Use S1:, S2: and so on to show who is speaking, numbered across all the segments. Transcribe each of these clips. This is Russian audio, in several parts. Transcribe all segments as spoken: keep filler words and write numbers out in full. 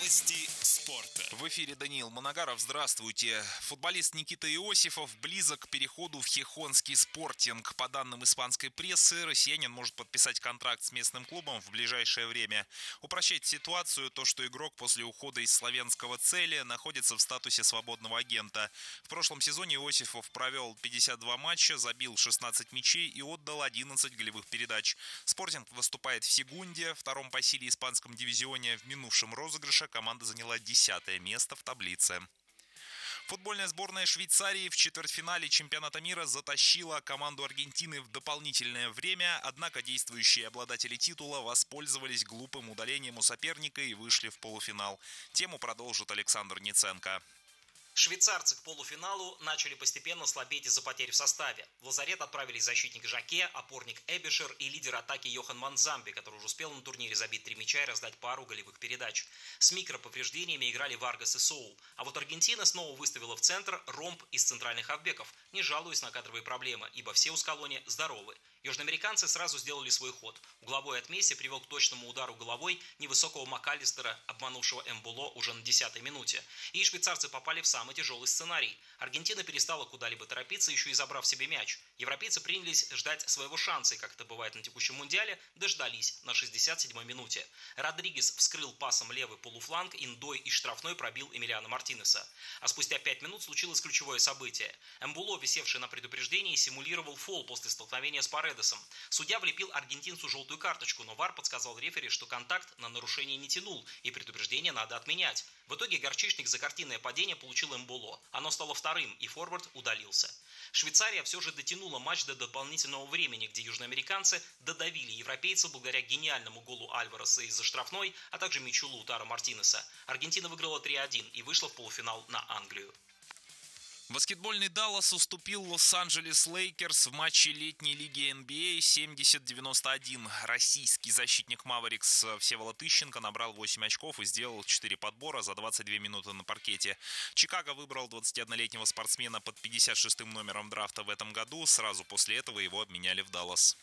S1: Новости спорта.
S2: В эфире Даниил Манагаров. Здравствуйте. Футболист Никита Иосифов близок к переходу в Хихонский Спортинг. По данным испанской прессы, россиянин может подписать контракт с местным клубом в ближайшее время. Упрощает ситуацию то, что игрок после ухода из славянского Цели находится в статусе свободного агента. В прошлом сезоне Иосифов провел пятьдесят два матча, забил шестнадцать мячей и отдал одиннадцать голевых передач. Спортинг выступает в Сегунде, втором по силе испанском дивизионе. В минувшем розыгрыше команда заняла десятое место в таблице. Футбольная сборная Швейцарии в четвертьфинале чемпионата мира затащила команду Аргентины в дополнительное время, однако действующие обладатели титула воспользовались глупым удалением у соперника и вышли в полуфинал. Тему продолжит Александр Ниценко.
S3: Швейцарцы к полуфиналу начали постепенно слабеть из-за потерь в составе. В лазарет отправились защитник Жаке, опорник Эбишер и лидер атаки Йохан Манзамби, который уже успел на турнире забить три мяча и раздать пару голевых передач. С микроповреждениями играли Варгас и Соул. А вот Аргентина снова выставила в центр ромб из центральных хавбеков, не жалуясь на кадровые проблемы, ибо все у Скалони здоровы. Южноамериканцы сразу сделали свой ход. Угловой от Месси привел к точному удару головой невысокого МакАлистера, обманувшего Эмбуло уже на десятой минуте. И швейцарцы попали в самый тяжелый сценарий. Аргентина перестала куда-либо торопиться, еще и забрав себе мяч. Европейцы принялись ждать своего шанса, и, как это бывает на текущем мундиале, дождались на шестьдесят седьмой минуте. Родригес вскрыл пасом левый полуфланг, Индой и штрафной пробил Эмилиано Мартинеса. А спустя пять минут случилось ключевое событие. Эмбуло, висевший на предупреждении, симулировал фол после столкновения с Паредосом. Судья влепил аргентинцу желтую карточку, но ВАР подсказал рефери, что контакт на нарушение не тянул, и предупреждение надо отменять. В итоге горчичник за картинное падение получил Эмбуло. Оно стало вторым, и форвард удалился. Швейцария все же дотянула матч до дополнительного времени, где южноамериканцы додавили европейцев благодаря гениальному голу Альвареса из-за штрафной, а также мячу Лаутаро Мартинеса. Аргентина выиграла три один и вышла в полуфинал на Англию.
S2: Баскетбольный Даллас уступил Лос-Анджелес Лейкерс в матче летней лиги эн би эй семьдесят девяносто один. Российский защитник Маверикс Всеволод Ищенко набрал восемь очков и сделал четыре подбора за двадцать две минуты на паркете. Чикаго выбрал двадцатиоднолетнего спортсмена под пятьдесят шестым номером драфта в этом году. Сразу после этого его обменяли в Даллас.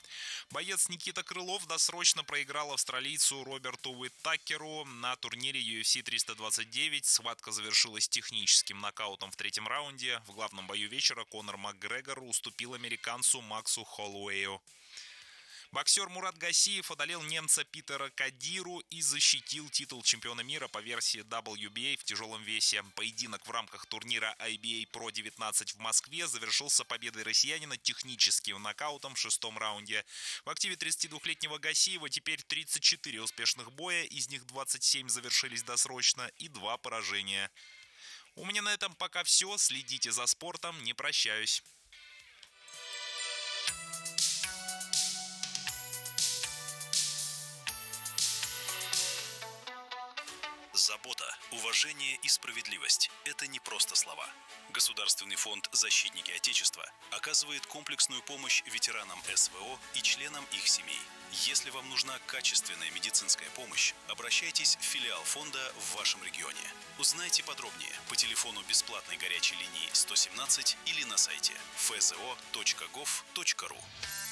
S2: Боец Никита Крылов досрочно проиграл австралийцу Роберту Уиттакеру на турнире ю эф си триста двадцать девять. Схватка завершилась техническим нокаутом в третьем раунде. В главном бою вечера Конор Макгрегор уступил американцу Максу Холлоуэю. Боксер Мурат Гассиев одолел немца Питера Кадиру и защитил титул чемпиона мира по версии дабл ю би эй в тяжелом весе. Поединок в рамках турнира ай би эй про девятнадцать в Москве завершился победой россиянина техническим нокаутом в шестом раунде. В активе тридцатидвухлетнего Гассиева теперь тридцать четыре успешных боя, из них двадцать семь завершились досрочно и два поражения. У меня на этом пока все. Следите за спортом, не прощаюсь.
S1: Забота, уважение и справедливость – это не просто слова. Государственный фонд «Защитники Отечества» оказывает комплексную помощь ветеранам эс вэ о и членам их семей. Если вам нужна качественная медицинская помощь, обращайтесь в филиал фонда в вашем регионе. Узнайте подробнее по телефону бесплатной горячей линии сто семнадцать или на сайте эф зэ о точка гов точка ру.